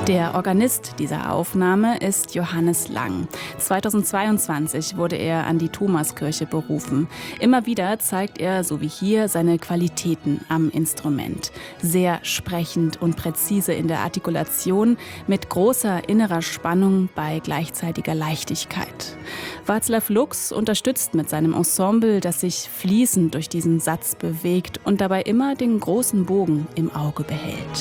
Der Organist dieser Aufnahme ist Johannes Lang. 2022 wurde er an die Thomaskirche berufen. Immer wieder zeigt er, so wie hier, seine Qualitäten am Instrument. Sehr sprechend und präzise in der Artikulation, mit großer innerer Spannung bei gleichzeitiger Leichtigkeit. Václav Lux unterstützt mit seinem Ensemble, das sich fließend durch diesen Satz bewegt und dabei immer den großen Bogen im Auge behält.